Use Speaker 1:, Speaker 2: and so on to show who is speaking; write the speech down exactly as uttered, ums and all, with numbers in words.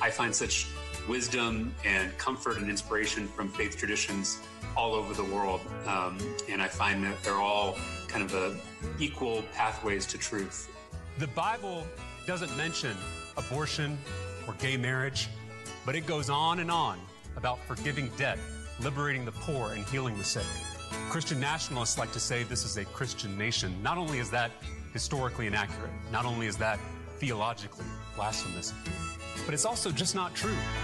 Speaker 1: I find such wisdom and comfort and inspiration from faith traditions all over the world. Um, and I find that they're all kind of a equal pathways to truth.
Speaker 2: The Bible doesn't mention abortion or gay marriage, but it goes on and on about forgiving debt, liberating the poor, and healing the sick. Christian nationalists like to say this is a Christian nation. Not only is that historically inaccurate, not only is that theologically blasphemous, but it's also just not true.